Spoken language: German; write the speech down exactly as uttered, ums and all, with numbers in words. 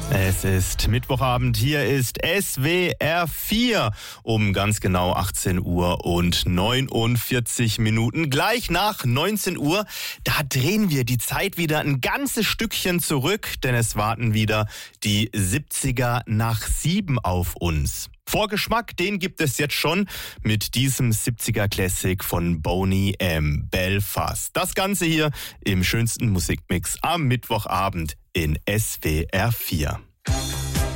Es ist Mittwochabend, hier ist S W R vier um ganz genau achtzehn Uhr und neunundvierzig Minuten. Gleich nach neunzehn Uhr, da drehen wir die Zeit wieder ein ganzes Stückchen zurück, denn es warten wieder die siebziger nach sieben auf uns. Vorgeschmack, den gibt es jetzt schon mit diesem siebziger Classic von Boney M. Belfast. Das Ganze hier im schönsten Musikmix am Mittwochabend in S W R vier.